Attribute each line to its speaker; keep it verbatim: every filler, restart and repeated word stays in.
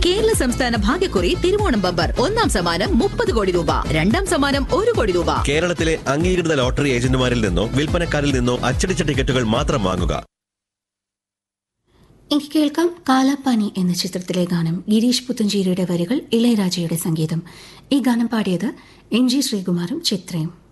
Speaker 1: കേരള സംസ്ഥാന ഭാഗ്യക്കുറി തിരുവോണം ബമ്പർ ഒന്നാം സമ്മാനം മുപ്പത് കോടി രൂപ, രണ്ടാം സമ്മാനം ഒരു കോടി രൂപ.
Speaker 2: കേരളത്തിലെ അംഗീകൃത ലോട്ടറി ഏജന്റുമാരിൽ നിന്നോ വിൽപ്പനക്കാരിൽ നിന്നോ അച്ചടിച്ച ടിക്കറ്റുകൾ മാത്രം വാങ്ങുക.
Speaker 3: എനിക്ക് കേൾക്കാം കാലാപ്പാനി എന്ന ചിത്രത്തിലെ ഗാനം. ഗിരീഷ് പുത്തഞ്ചേരിയുടെ വരികൾ, ഇളയരാജയുടെ സംഗീതം. ഈ ഗാനം പാടിയത് എൻ ജി ശ്രീകുമാറും ചിത്രയും.